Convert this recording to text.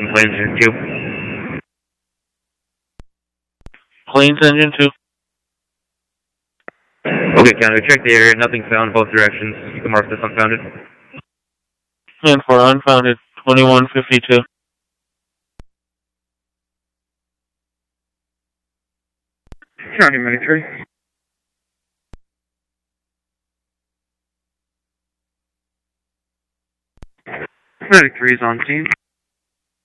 checking planes engine 2. Planes engine 2. Okay, County, check the area. Nothing found both directions. You can mark this unfounded. And for unfounded, 2152. County 93. 93 is on scene.